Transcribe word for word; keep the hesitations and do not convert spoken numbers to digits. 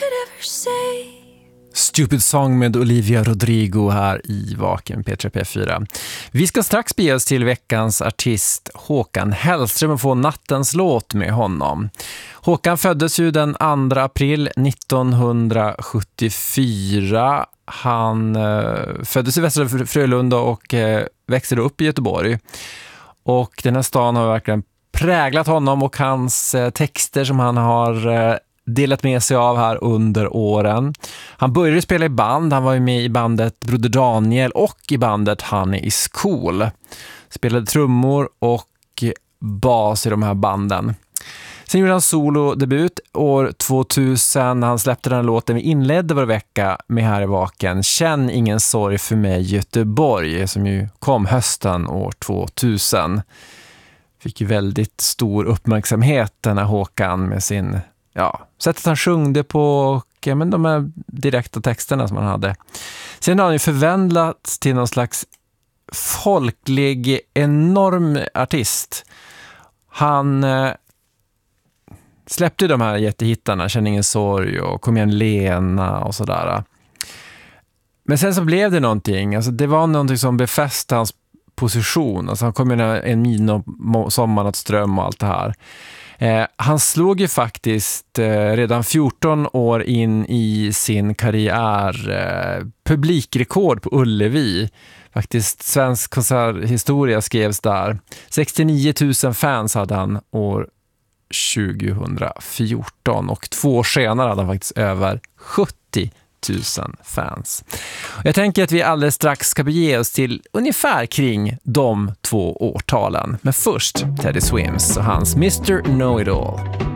could ever say. Stupid Song med Olivia Rodrigo här i Vaken P tre P fyra. Vi ska strax bege oss till veckans artist Håkan Hellström och få nattens låt med honom. Håkan föddes ju den andra april nittonhundrasjuttiofyra. Han eh, föddes i Västra Frölunda och eh, växte upp i Göteborg. Och den här stan har verkligen präglat honom och hans eh, texter som han har eh, delat med sig av här under åren. Han började spela i band. Han var ju med i bandet Broder Daniel och i bandet Honey is Cool. Spelade trummor och bas i de här banden. Sen gjorde han solodebut år tvåtusen. Han släppte den låten vi inledde vår vecka med här i Vaken. Känn ingen sorg för mig Göteborg, som ju kom hösten år tvåtusen. Fick ju väldigt stor uppmärksamhet den här Håkan med sin, ja, sättet han sjungde på och ja, men de här direkta texterna som han hade. Sen har han ju förvandlats till någon slags folklig, enorm artist. Han eh, släppte de här jättehittarna, Känn ingen sorg och Kom igen Lena och sådär. Men sen så blev det någonting, alltså det var någonting som befäste hans position. Alltså han kom in en min och sommarnattström och allt det här. Eh, han slog ju faktiskt eh, redan fjorton år in i sin karriär eh, publikrekord på Ullevi. Faktiskt svensk konserthistoria skrevs där. sextionio tusen fans hade han år tjugohundrafjorton och två år senare hade han faktiskt över sjuttio tusen fans. Jag tänker att vi alldeles strax ska bege oss till ungefär kring de två årtalen. Men först Teddy Swims och hans mister Know-It-All.